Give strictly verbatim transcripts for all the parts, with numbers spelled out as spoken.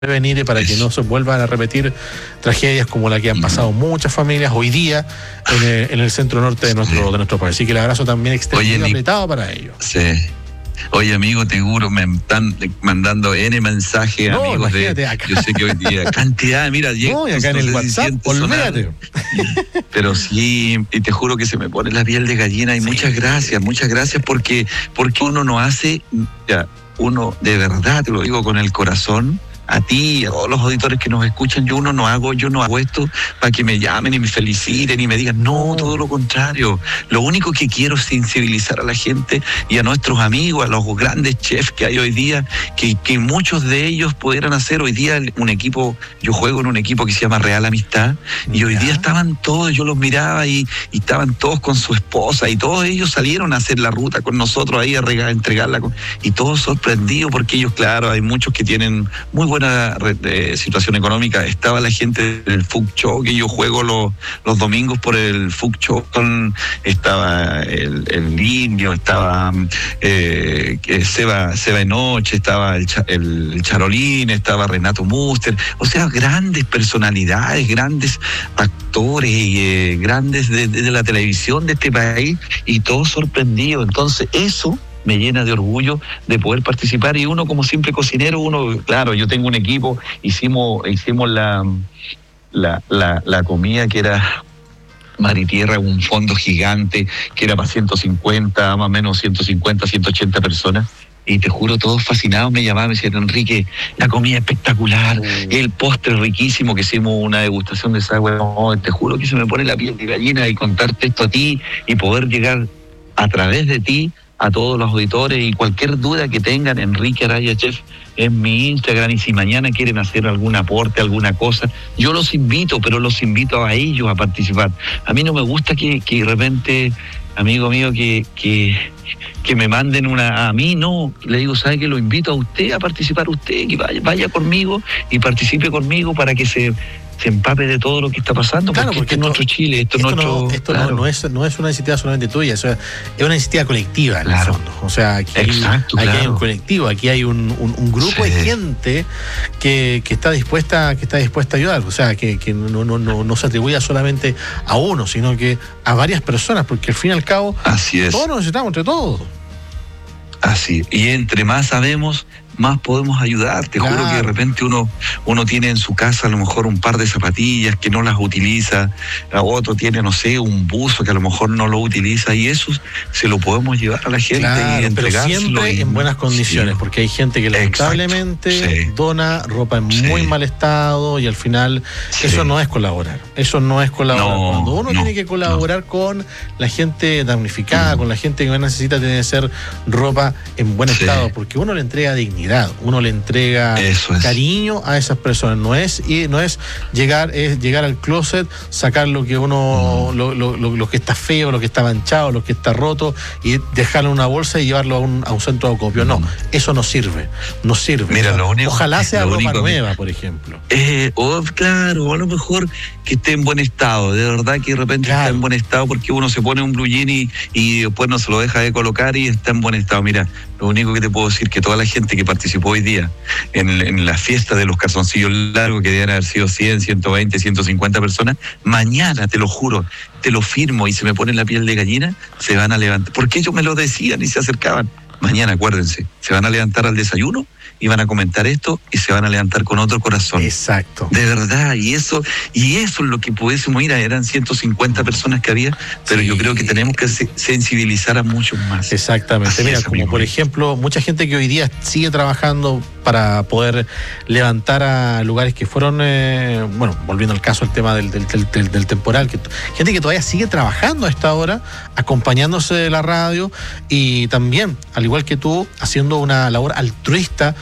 prevenir para que no se vuelvan a repetir tragedias como la que han pasado muchas familias hoy día en el, en el centro norte de nuestro, sí. de nuestro país. Así que el abrazo también extendido, apretado para ellos. Sí. Oye, amigo, te juro, me están mandando N mensajes, no, amigos de... Acá. Yo sé que hoy día, cantidad, mira, no, y acá en el no WhatsApp, si olvídate. Pero sí, y te juro que se me pone la piel de gallina y sí. muchas gracias, muchas gracias porque, porque uno no hace, ya, uno de verdad, te lo digo con el corazón, a ti, a todos los auditores que nos escuchan, yo uno no hago, yo no hago esto para que me llamen y me feliciten y me digan, no, todo lo contrario. Lo único que quiero es sensibilizar a la gente y a nuestros amigos, a los grandes chefs que hay hoy día, que, que muchos de ellos pudieran hacer hoy día un equipo, yo juego en un equipo que se llama Real Amistad, y hoy día estaban todos, yo los miraba y, y estaban todos con su esposa, y todos ellos salieron a hacer la ruta con nosotros ahí a, regar, a entregarla, con, y todos sorprendidos porque ellos, claro, hay muchos que tienen muy buena eh, situación económica. Estaba la gente del Food Show, que yo juego los, los domingos por el Food Show, estaba el, el Indio, estaba eh, Seba, Seba Enoche, estaba el, el, el Charolín, estaba Renato Muster, o sea, grandes personalidades, grandes actores, eh, grandes de, de, de la televisión de este país, y todos sorprendidos. Entonces eso me llena de orgullo de poder participar, y uno como simple cocinero, uno, claro, yo tengo un equipo, hicimos hicimos la la, la, la comida que era mar y tierra, un fondo gigante que era para ciento cincuenta, más o menos ciento cincuenta, ciento ochenta personas. Y te juro, todos fascinados me llamaban, me decían, Enrique, la comida espectacular, mm. el postre riquísimo, que hicimos una degustación de esa agua. No, te juro que se me pone la piel de gallina y contarte esto a ti y poder llegar a través de ti a todos los auditores, y cualquier duda que tengan, Enrique Araya Chef en mi Instagram, y si mañana quieren hacer algún aporte, alguna cosa, yo los invito, pero los invito a ellos a participar. A mí no me gusta que, que de repente, amigo mío, que, que, que me manden una, a mí no, le digo, ¿sabe qué? Lo invito a usted a participar, usted, que vaya, vaya conmigo y participe conmigo para que se... se empape de todo lo que está pasando, claro, porque, porque esto es nuestro Chile, esto es nuestro... No, esto claro. no, no, es, no es una iniciativa solamente tuya, eso es, es una iniciativa colectiva, en claro. el fondo. O sea, aquí, Exacto, aquí claro. hay un colectivo, aquí hay un, un, un grupo sí. de gente que, que está dispuesta que está dispuesta a ayudar. O sea, que, que no, no, no, no se atribuye solamente a uno, sino que a varias personas, porque al fin y al cabo, así es. Todos nos necesitamos entre todos. Así, y entre más sabemos, más podemos ayudar. Te claro. juro que de repente uno uno tiene en su casa a lo mejor un par de zapatillas que no las utiliza, otro tiene, no sé, un buzo que a lo mejor no lo utiliza, y eso se lo podemos llevar a la gente claro, y entregárselo. Pero siempre y, en buenas condiciones, sí. porque hay gente que lamentablemente sí. dona ropa en sí. muy mal estado, y al final sí. eso no es colaborar. Eso no es colaborar. No, Cuando uno no, tiene que colaborar no. con la gente damnificada, no. con la gente que más necesita, tiene que ser ropa en buen sí. estado, porque uno le entrega dignidad. Uno le entrega es. cariño a esas personas. No es y no es llegar es llegar al closet, sacar lo que uno mm. lo, lo, lo, lo que está feo, lo que está manchado, lo que está roto, y dejarlo en una bolsa y llevarlo a un, a un centro de acopio. No, mm. eso no sirve. No sirve. Mira, lo único, ojalá sea ropa único nueva, que, por ejemplo. Eh, oh, claro, a lo mejor que esté en buen estado. De verdad que de repente claro. está en buen estado, porque uno se pone un blue jean y, y después no se lo deja de colocar y está en buen estado. Mira, lo único que te puedo decir, que toda la gente que participó hoy día en, en la fiesta de los calzoncillos largos, que deben haber sido cien, ciento veinte, ciento cincuenta personas, mañana, te lo juro, te lo firmo y se me pone la piel de gallina, se van a levantar, porque ellos me lo decían y se acercaban. Mañana, acuérdense, se van a levantar al desayuno y van a comentar esto, y se van a levantar con otro corazón. Exacto. De verdad, y eso y eso es lo que pudiésemos ir a, eran ciento cincuenta personas que había, pero sí. yo creo que tenemos que sensibilizar a muchos más. Exactamente. Así Mira, es, como amigo. Por ejemplo, mucha gente que hoy día sigue trabajando para poder levantar a lugares que fueron, eh, bueno, volviendo al caso, el tema del, del, del, del temporal, que gente que todavía sigue trabajando a esta hora, acompañándose de la radio, y también, al igual que tú, haciendo una labor altruista,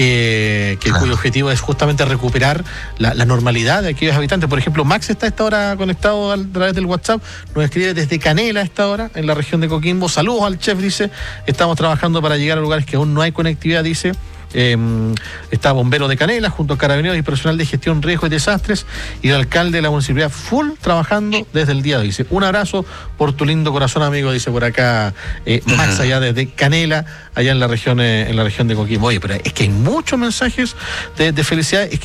que, que claro. cuyo objetivo es justamente recuperar la, la normalidad de aquellos habitantes. Por ejemplo, Max está a esta hora conectado a través del WhatsApp, nos escribe desde Canela a esta hora, en la región de Coquimbo. Saludos al chef, dice, estamos trabajando para llegar a lugares que aún no hay conectividad, dice. Eh, está Bombero de Canela, junto a Carabineros y personal de gestión, riesgo y desastres, y el alcalde de la municipalidad full trabajando desde el día de hoy. Dice, un abrazo por tu lindo corazón, amigo, dice por acá eh, Max, allá desde Canela, allá en la región, eh, en la región de Coquimbo. Oye, pero es que hay muchos mensajes de, de felicidad. Es